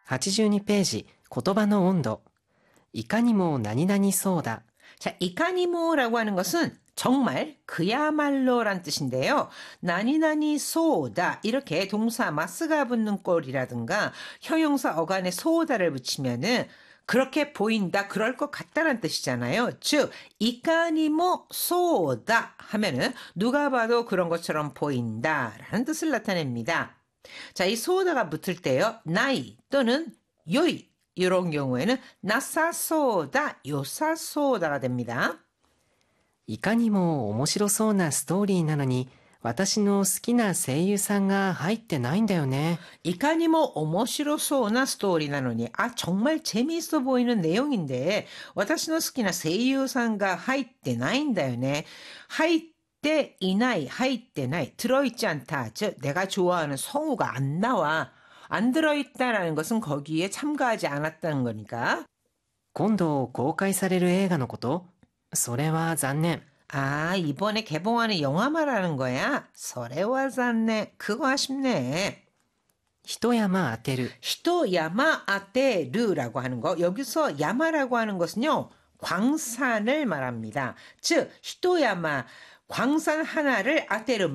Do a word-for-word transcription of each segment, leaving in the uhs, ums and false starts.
はちじゅうにページ、言葉の温度。いかにも何々そうだ。 자, 이카니모라고 하는 것은 정말, 그야말로란 뜻인데요. 나니나니 소다 이렇게 동사 마스가 붙는 꼴이라든가 형용사 어간에 소다를 붙이면은 그렇게 보인다, 그럴 것 같다란 뜻이잖아요. 즉, 이카니모 소다 하면은 누가 봐도 그런 것처럼 보인다라는 뜻을 나타냅니다. 자, 이 소다가 붙을 때요. 나이 또는 요이 이런 경우에는 나사소다, 요사소다가 됩니다. いかにも面白そうなストーリーなのに、私の好きな声優さんが入ってないんだよね。 이카니모 오모시로소나 스토리なのに 아, 정말 재미있어 보이는 내용인데 私の好きな声優さんが入ってないんだよね. 入っていない, 入ってない, 들어있지 않다. 즉, 내가 좋아하는 성우가 안 나와. 안 들어있다라는 것은 거기에 참가하지 않았다는 거니까. 今度公開される映画のこと?それは残念. 아, 이번에 개봉하는 영화 말하는 거야? 서래와 잔네. 그거 아쉽네. 一山当てる. 히토야마 아테르라고 하는 거. 여기서 야마라고 하는 것은요. 광산을 말합니다. 즉, 히토야마 광산 하나를 아테르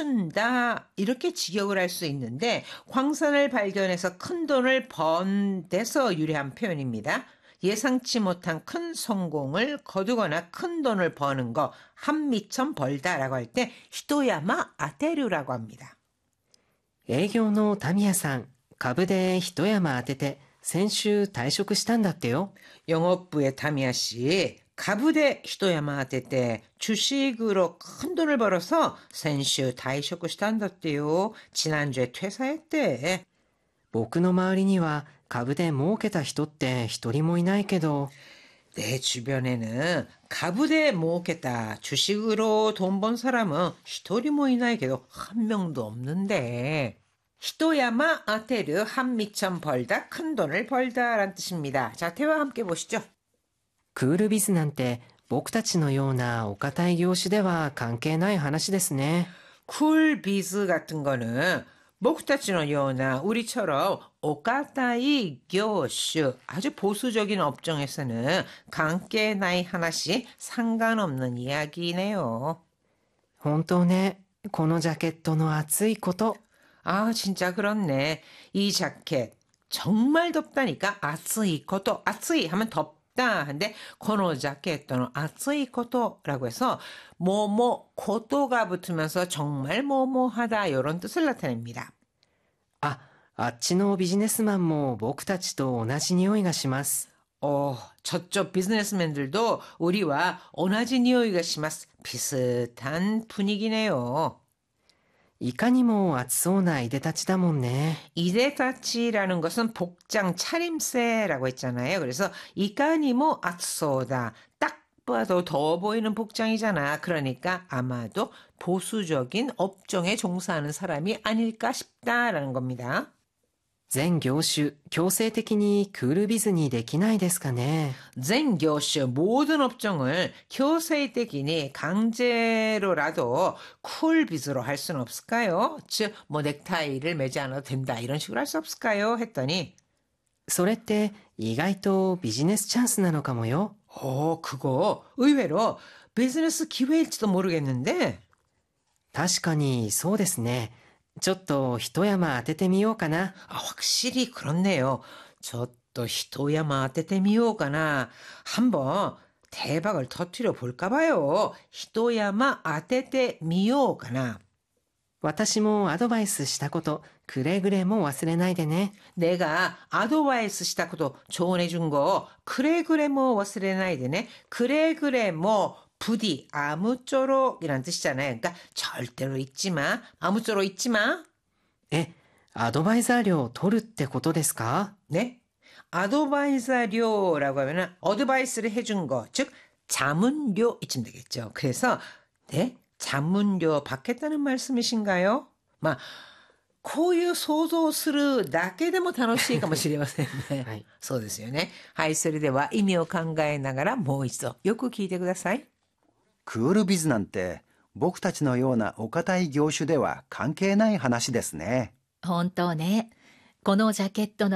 맞춘다 이렇게 직역을 할 수 있는데 광산을 발견해서 큰 돈을 번 데서 유래한 표현입니다. 예상치 못한 큰 성공을 거두거나 큰 돈을 버는 거 한미천 벌다라고 할 때 히토야마 아테르라고 합니다. 営業のタミヤさん、株で一山当てて先週退職したんだってよ。 영업부의 타미야 씨, 가부대 히토야마 아테테 주식으로 큰 돈을 벌어서 센슈 다이쇼쿠 시탄다떼요. 지난주에 퇴사했대. 僕の周りには株で儲けた人って一人もいないけど 내 주변에는 가부대 모겠다 주식으로 돈 번 사람은 히토리 모이나에게도 한 명도 없는데 히토야마 아테르 한미천 벌다 큰 돈을 벌다라는 뜻입니다. 자, 태화 함께 보시죠. クールビズなんて僕たちのようなお堅い業種では関係ない話ですね。 쿨비즈 같은 거는 목타치노 요나 우리처럼 오카타이 교슈 아주 보수적인 업종에서는 관계 나이 하나씩 상관없는 이야기네요. 本当ね、このジャケットの暑いこと。 아, 진짜 그렇네. 이 자켓 정말 덥다니까. 아츠이 코토. 아츠이 하면 덥다. 한데 코노 자켓 또는 아츠이 코토라고 해서 뭐뭐 코토가 붙으면서 정말 뭐뭐하다 이런 뜻을 나타냅니다. あ、あっちのビジネスマンも僕たちと同じ匂いがします。 어, 저쪽 비즈니스맨들도 우리와 오나지 니오이가 시마스. 비슷한 분위기네요. いかにも暑そうないでたちだもんね。 이데타치라는 것은 복장 차림새라고 했잖아요. 그래서 이까니모 아츠소다. 딱 봐도 더워 보이는 복장이잖아. 그러니까 아마도 보수적인 업종에 종사하는 사람이 아닐까 싶다라는 겁니다. 全業種強制的にクールビズにできないですかね。 전業種 모든 업종을強制的に 강제로라도 쿨비즈로 할 수는 없을까요? 즉, 뭐 넥타이를 매지 않아도 된다 이런 식으로 할 수 없을까요? 했더니 それって意外とビジネスチャンスなのかもよ。 어, 그거 의외로 비즈니스 기회일지도 모르겠는데 確かにそうですね。ちょっと一山当ててみようかな。 아, 확실히 그렇네요. 저또 히토야마 아테테미요가나 한번 대박을 터뜨려 볼까 봐요. 히토야마 아테테미요가나. 私もアドバイスしたことくれぐれも忘れないでね。 내가 아도바이스 시다코도 조언해 준 거 그래 그래 뭐 와스레나이드네. 그래 그래 뭐 부디 아무쪼록이란 뜻이잖아요. 그러니까 절대로 잊지 마. 아무쪼록 잊지 마. え、アドバイザー料取るってことですか? 네? 아도바이자료라고 하면은 어드바이스를 해준 거, 즉 자문료 이쯤 되겠죠. 그래서 네? 자문료 받겠다는 말씀이신가요? 막 こういう想像するだけでも楽しいかもしれませんね。はい、そうですよね。はい、それでは意味を考えながらもう一度よく聞いてください。 クールビズなんて僕たちのようなお堅い業種では関係ない話ですね。 本当ね。このジャケットの